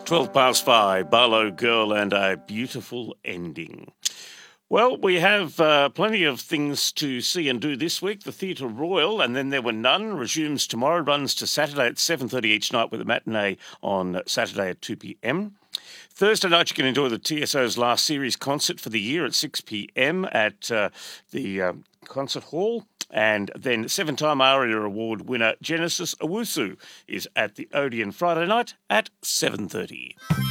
12 past 5, Barlow Girl and a beautiful ending. Well, we have plenty of things to see and do this week. The Theatre Royal, and then There Were None, resumes tomorrow, runs to Saturday at 7:30 each night with a matinee on Saturday at 2 p.m. Thursday night, you can enjoy the TSO's last series concert for the year at 6 p.m. at the concert hall. And then seven-time ARIA Award winner Genesis Owusu is at the Odeon Friday night at 7:30.